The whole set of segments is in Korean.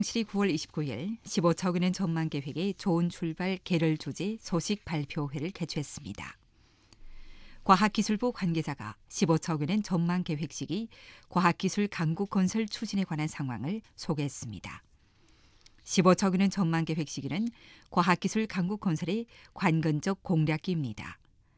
실이 9월 29일 15척이는 전망 계획의 좋은 출발 개를 주제 소식 발표회를 개최했습니다. 과학기술부 관계자가 15척이는 전망 계획 시기 과학기술 강국 건설 추진에 관한 상황을 소개했습니다. 15척이는 전망 계획 시기는 과학기술 강국 건설의 관건적 공략기입니다.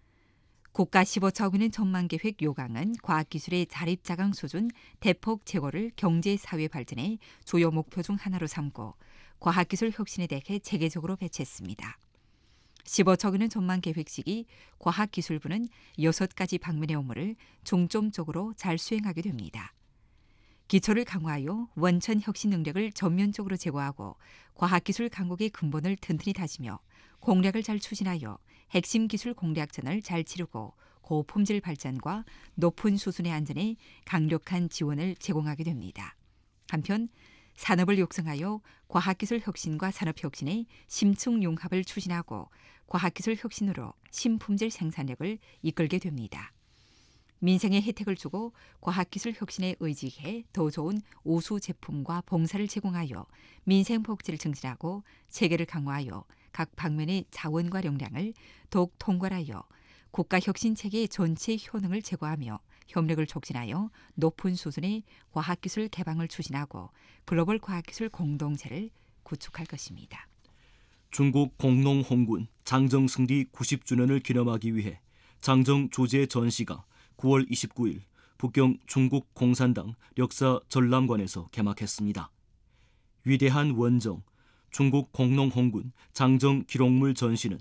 국가 15척이는 전망 계획 요강은 과학기술의 자립자강 수준 대폭 제고를 경제사회 발전의 주요 목표 중 하나로 삼고 과학기술 혁신에 대해 체계적으로 배치했습니다. 15척이는 전망 계획 시기 과학기술부는 6가지 방면의 업무를 중점적으로 잘 수행하게 됩니다. 기초를 강화하여 원천 혁신 능력을 전면적으로 제고하고 과학기술 강국의 근본을 튼튼히 다지며 공략을 잘 추진하여 핵심 기술 공략전을 잘 치르고 고품질 발전과 높은 수준의 안전에 강력한 지원을 제공하게 됩니다. 한편 산업을 육성하여 과학기술 혁신과 산업혁신의 심층 융합을 추진하고 과학기술 혁신으로 신품질 생산력을 이끌게 됩니다. 민생에 혜택을 주고 과학기술 혁신에 의지해 더 좋은 우수 제품과 봉사를 제공하여 민생 복지를 증진하고 체계를 강화하여 각 방면의 자원과 역량을 더욱 통괄하여 국가혁신체계의 전체 효능을 제고하며 협력을 촉진하여 높은 수준의 과학기술 개방을 추진하고 글로벌 과학기술 공동체를 구축할 것입니다. 중국 공농 홍군 장정 승리 90주년을 기념하기 위해 장정 조제 전시가 9월 29일 북경 중국 공산당 역사 전람관에서 개막했습니다. 위대한 원정 중국 공농 홍군 장정 기록물 전시는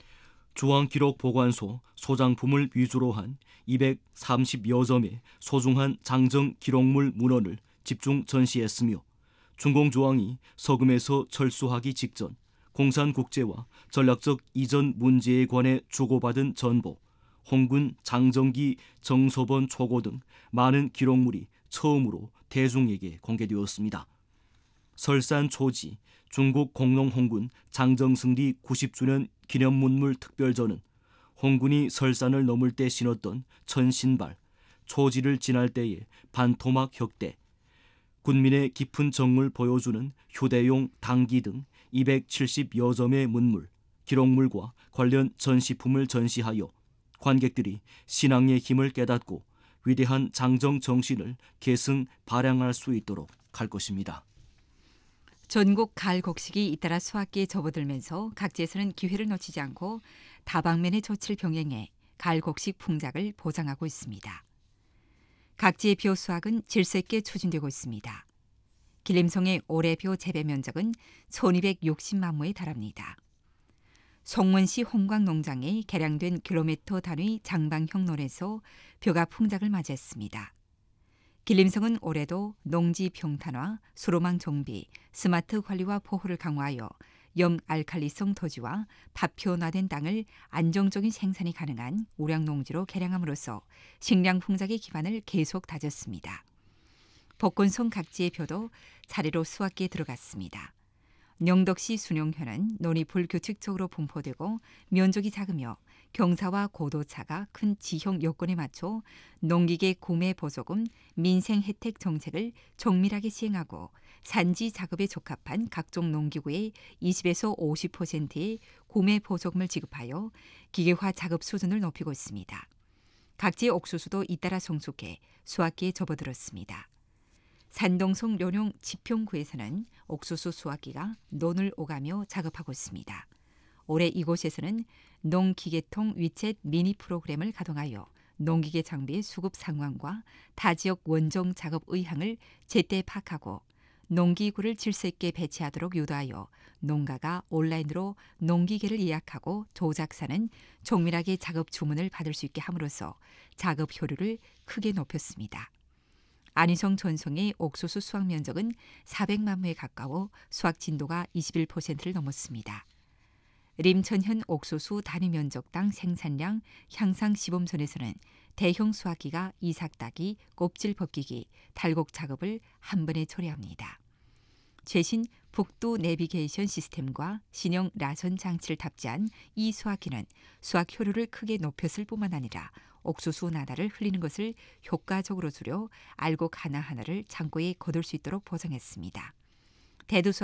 중앙기록보관소 소장품을 위주로 한 230여 점의 소중한 장정 기록물 문헌을 집중 전시했으며 중공조왕이 서금에서 철수하기 직전 공산국제와 전략적 이전 문제에 관해 주고받은 전보, 홍군 장정기 정서본 초고 등 많은 기록물이 처음으로 대중에게 공개되었습니다. 설산 초지 중국 공농 홍군 장정승리 90주년 기념문물 특별전은 홍군이 설산을 넘을 때 신었던 천신발, 초지를 지날 때의 반토막 혁대, 군민의 깊은 정을 보여주는 휴대용 당기 등 270여 점의 문물, 기록물과 관련 전시품을 전시하여 관객들이 신앙의 힘을 깨닫고 위대한 장정 정신을 계승 발양할 수 있도록 할 것입니다. 전국 가을 곡식이 잇따라 수확기에 접어들면서 각지에서는 기회를 놓치지 않고 다방면의 조치를 병행해 가을 곡식 풍작을 보장하고 있습니다. 각지의 벼 수확은 질서 있게 추진되고 있습니다. 길림성의 올해 벼 재배 면적은 1260만 모에 달합니다. 송문시 홍광농장에 개량된 킬로미터 단위 장방형 논에서 벼가 풍작을 맞이했습니다. 길림성은 올해도 농지 평탄화, 수로망 정비, 스마트 관리와 보호를 강화하여 염알칼리성 토지와 파표화된 땅을 안정적인 생산이 가능한 우량농지로 개량함으로써 식량 풍작의 기반을 계속 다졌습니다. 복건성 각지의 벼도 차례로 수확기에 들어갔습니다. 영덕시 순용현은 논이 불규칙적으로 분포되고 면적이 작으며 경사와 고도차가 큰 지형 여건에 맞춰 농기계 구매 보조금, 민생 혜택 정책을 정밀하게 시행하고 산지 작업에 적합한 각종 농기구의 20에서 50%의 구매 보조금을 지급하여 기계화 작업 수준을 높이고 있습니다. 각지의 옥수수도 잇따라 성숙해 수확기에 접어들었습니다. 산동성 료룡 지평구에서는 옥수수 수확기가 논을 오가며 작업하고 있습니다. 올해 이곳에서는 농기계통 위챗 미니 프로그램을 가동하여 농기계 장비의 수급 상황과 타지역 원정 작업 의향을 제때 파악하고 농기구를 질서 있게 배치하도록 유도하여 농가가 온라인으로 농기계를 예약하고 조작사는 정밀하게 작업 주문을 받을 수 있게 함으로써 작업 효율을 크게 높였습니다. 안희성 전송의 옥수수 수확 면적은 400만 모에 가까워 수확 진도가 21%를 넘었습니다. 림천현 옥수수 단위 면적당 생산량 향상 시범선에서는 대형 수확기가 이삭 따기, 껍질 벗기기, 탈곡 작업을 한 번에 처리합니다. 최신 북두 내비게이션 시스템과 신형 라선 장치를 탑재한 이 수확기는 수확 효율을 크게 높였을 뿐만 아니라 옥수수 나다를 흘리는 것을 효과적으로 줄여 알곡 하나하나를 창고에 거둘 수 있도록 보장했습니다. 대도서